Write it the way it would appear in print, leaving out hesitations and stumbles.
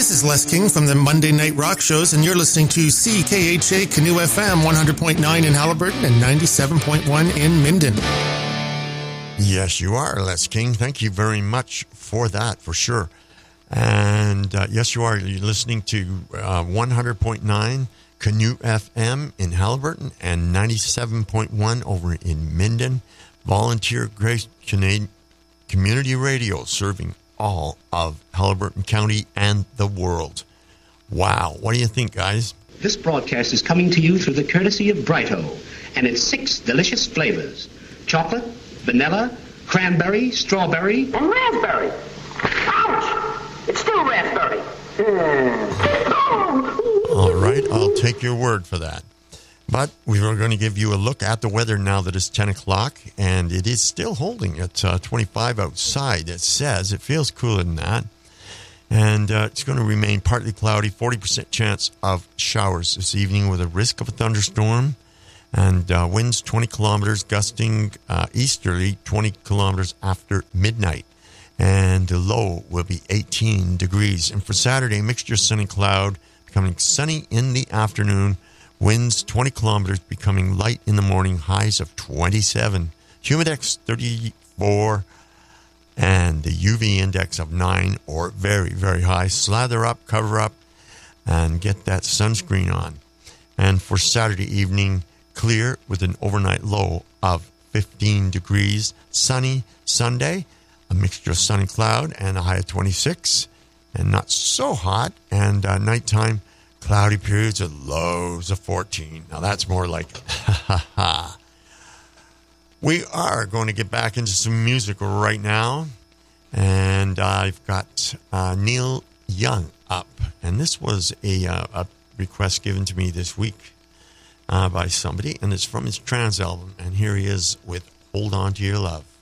This is Les King from the Monday Night Rock Shows, and you're listening to CKHA Canoe FM 100.9 in Haliburton and 97.1 in Minden. Yes, you are, Les King. Thank you very much for that, for sure. And yes, you are. You're listening to 100.9 Canoe FM in Haliburton and 97.1 over in Minden. Volunteer Grace Community Radio, serving all of Haliburton County and the world. Wow. What do you think, guys? This broadcast is coming to you through the courtesy of Brighto and its 6 delicious flavors: chocolate, vanilla, cranberry, strawberry, and raspberry. Ouch! It's still raspberry. All right, I'll take your word for that. But we are going to give you a look at the weather now that it's 10 o'clock, and it is still holding at 25 outside. It says it feels cooler than that. And it's going to remain partly cloudy, 40% chance of showers this evening with a risk of a thunderstorm. And winds 20 kilometers, gusting easterly 20 kilometers after midnight. And the low will be 18 degrees. And for Saturday, mixture sun and cloud, becoming sunny in the afternoon. Winds 20 kilometers, becoming light in the morning, highs of 27. Humidex 34, and the UV index of 9 or very, very high. Slather up, cover up, and get that sunscreen on. And for Saturday evening, clear with an overnight low of 15 degrees. Sunny Sunday, a mixture of sun and cloud, and a high of 26. And not so hot, and nighttime, cloudy periods at lows of 14. Now that's more like We are going to get back into some music right now. And I've got Neil Young up. And this was a request given to me this week by somebody. And it's from his Trans album. And here he is with Hold On To Your Love.